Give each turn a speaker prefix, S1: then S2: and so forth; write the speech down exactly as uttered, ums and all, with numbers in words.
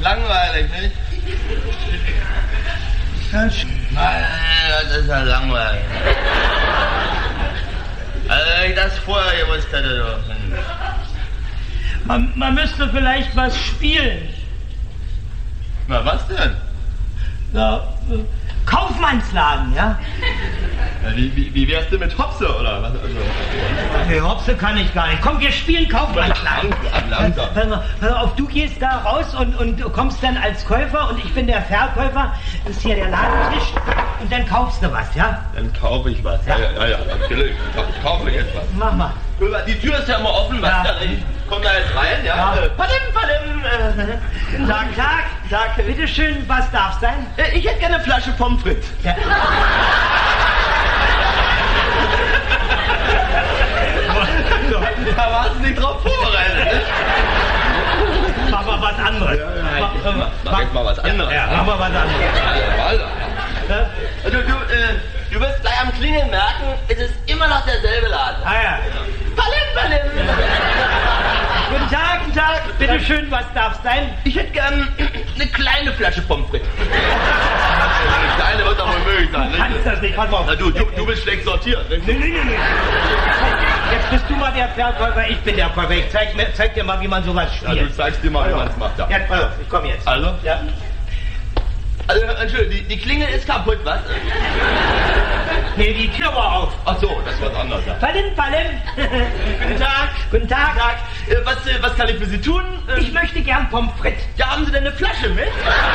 S1: langweilig, nicht?
S2: Das
S1: Nein, das ist ja langweilig. Also, wenn ich das vorher gewusst hätte, doch.
S2: man, man müsste vielleicht was spielen.
S1: Na, was denn?
S2: Ja, äh, Kaufmannsladen, ja?
S1: Ja, wie, wie, wie wär's denn mit Hopse, oder was? Also,
S2: Nee, Hopse kann ich gar nicht. Komm, wir spielen Kaufmannsladen.
S1: Langsam, langsam.
S2: Pass mal, pass mal auf, du gehst da raus und, und du kommst dann als Käufer und ich bin der Verkäufer. Das ist hier der Ladentisch und dann kaufst du was, ja?
S1: Dann kaufe ich was. Ja, ja, ja, ja natürlich. Ich kaufe jetzt was.
S2: Mach mal.
S1: Die Tür ist ja immer offen, was?
S2: Ja.
S1: Ja. Ich komm da jetzt rein, ja?
S2: Ja.
S1: Äh, Palim, palim. Äh,
S2: Guten Tag, Tag.
S1: Tag.
S2: Bitteschön, was darf sein?
S1: Äh, Ich hätte gerne eine Flasche Pommes frites.
S2: Ja.
S1: Da warst du nicht drauf vorbereitet, ne?
S2: Mach mal was anderes.
S1: Ja, ja,
S2: mach,
S1: mach, mach, mach jetzt mal was anderes.
S2: Ja, mach mal was anderes.
S1: Ja, ja, ja. Du, du, äh, du wirst gleich am Klingeln merken, es ist immer noch derselbe Laden.
S2: Ah ja.
S1: Palim, palim.
S2: Guten Tag, guten Tag. Bitteschön, was darf sein?
S1: Ich hätte gern eine kleine Flasche Pommes frites. Eine kleine wird doch wohl möglich sein,
S2: Kannst
S1: nicht?
S2: das nicht, pass mal auf.
S1: Na, du, du, du bist schlecht sortiert, ne?
S2: Nee, nee, nee, nee. Jetzt bist du mal der Verkäufer, ich bin der Käufer. Ich zeig, mir, zeig dir mal, wie man sowas
S1: Ja, du
S2: spielt.
S1: zeigst dir mal, wie man es macht. Ja.
S2: Ja, pass auf, ich komm jetzt.
S1: Also?
S2: Ja.
S1: Also, Entschuldigung, die, die Klingel ist kaputt, was?
S2: Nee, die Tür war auf.
S1: Ach so, das ist was anderes. Ja.
S2: Palim, palim.
S1: Guten Tag.
S2: Guten Tag.
S1: Tag. Äh, was, äh, was kann ich für Sie tun? Äh,
S2: Ich möchte gern Pommes frites.
S1: ja, haben Sie denn eine Flasche mit?